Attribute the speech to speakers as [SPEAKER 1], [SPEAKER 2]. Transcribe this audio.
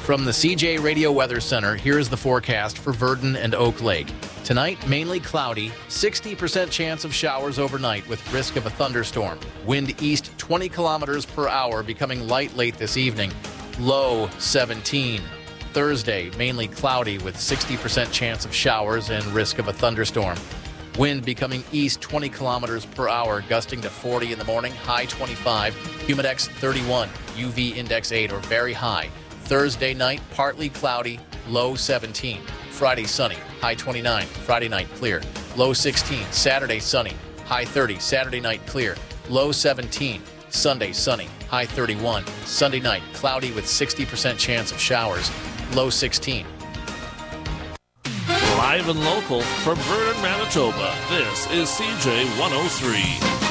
[SPEAKER 1] From the CJ Radio Weather Center, here is the forecast for Virden and Oak Lake. Tonight, mainly cloudy, 60% chance of showers overnight with risk of a thunderstorm. Wind east 20 kilometers per hour, becoming light late this evening. Low 17. Thursday, mainly cloudy with 60% chance of showers and risk of a thunderstorm. Wind becoming east 20 kilometers per hour, gusting to 40 in the morning, high 25. Humidex 31, UV index 8 or very high. Thursday night, partly cloudy, low 17. Friday sunny, high 29. Friday night clear, low 16. Saturday sunny, high 30. Saturday night clear, low 17. Sunday sunny, high 31. Sunday night cloudy with 60% chance of showers, low 16.
[SPEAKER 2] Live and local from Vernon, Manitoba, this is CJ 103.